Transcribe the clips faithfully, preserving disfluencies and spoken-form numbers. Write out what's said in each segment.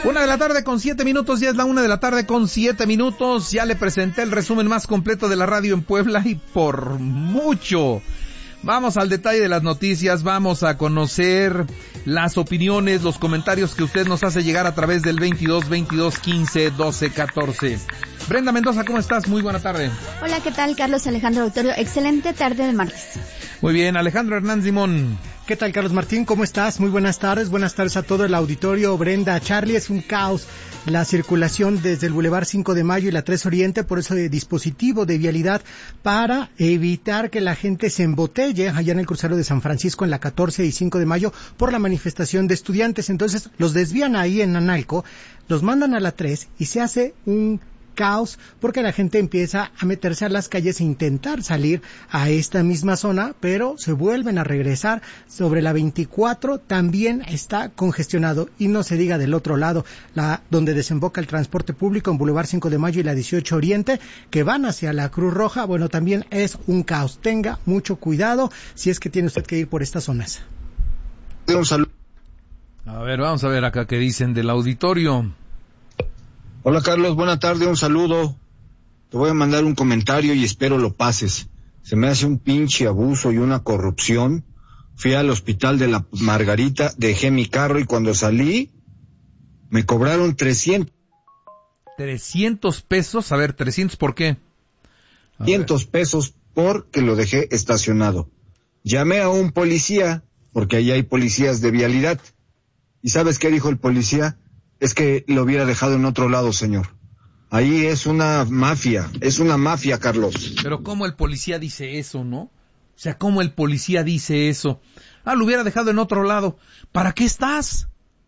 Una de la tarde con siete minutos, ya es la una de la tarde con siete minutos. Ya le presenté el resumen más completo de la radio en Puebla y por mucho. Vamos al detalle de las noticias, vamos a conocer las opiniones, los comentarios que usted nos hace llegar a través del veintidós, veintidós, quince, doce, catorce. Brenda Mendoza, ¿cómo estás? Muy buena tarde. Hola, ¿qué tal? Carlos Alejandro Autorio, excelente tarde de martes. Muy bien, Alejandro Hernández Simón. ¿Qué tal, Carlos Martín? ¿Cómo estás? Muy buenas tardes. Buenas tardes a todo el auditorio. Brenda, Charlie, es un caos la circulación desde el Boulevard cinco de Mayo y la tres Oriente, por eso de dispositivo de vialidad para evitar que la gente se embotelle allá en el crucero de San Francisco en la catorce y cinco de Mayo por la manifestación de estudiantes. Entonces los desvían ahí en Analco, los mandan a la tres y se hace un caos porque la gente empieza a meterse a las calles e intentar salir a esta misma zona, pero se vuelven a regresar. Sobre la veinticuatro también está congestionado y no se diga del otro lado, la donde desemboca el transporte público en Boulevard cinco de Mayo y la dieciocho Oriente, que van hacia la Cruz Roja. Bueno, también es un caos. Tenga mucho cuidado si es que tiene usted que ir por estas zonas. Un saludo. A ver, vamos a ver acá qué dicen del auditorio. Hola Carlos, buena tarde, un saludo. Te voy a mandar un comentario y espero lo pases. Se me hace un pinche abuso y una corrupción. Fui al hospital de la Margarita, dejé mi carro y cuando salí me cobraron trescientos. ¿trescientos pesos? A ver, ¿trescientos por qué? trescientos pesos porque lo dejé estacionado. Llamé a un policía, porque ahí hay policías de vialidad. ¿Y sabes qué dijo el policía? Es que lo hubiera dejado en otro lado, señor. Ahí es una mafia, es una mafia, Carlos. Pero ¿cómo el policía dice eso, no? O sea, ¿cómo el policía dice eso? Ah, lo hubiera dejado en otro lado. ¿Para qué estás?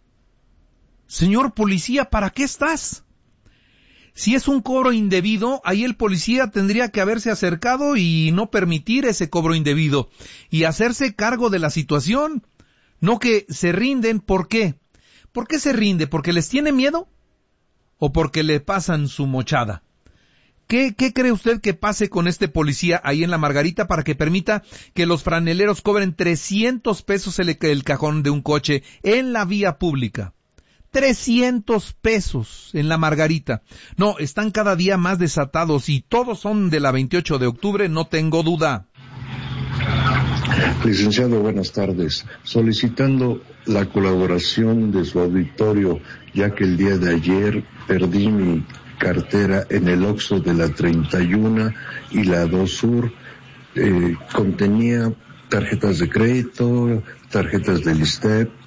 Señor policía, ¿para qué estás? Si es un cobro indebido, ahí el policía tendría que haberse acercado y no permitir ese cobro indebido y hacerse cargo de la situación. No que se rinden, ¿por qué? ¿Por qué se rinde? ¿Porque les tiene miedo? ¿O porque le pasan su mochada? ¿Qué, qué cree usted que pase con este policía ahí en la Margarita para que permita que los franeleros cobren trescientos pesos el, el cajón de un coche en la vía pública? trescientos pesos en la Margarita. No, están cada día más desatados y todos son de la veintiocho de octubre, no tengo duda. Licenciado, buenas tardes. Solicitando la colaboración de su auditorio, ya que el día de ayer perdí mi cartera en el Oxxo de la treinta y uno y la dos Sur. Eh, contenía tarjetas de crédito, tarjetas del ISSSTE,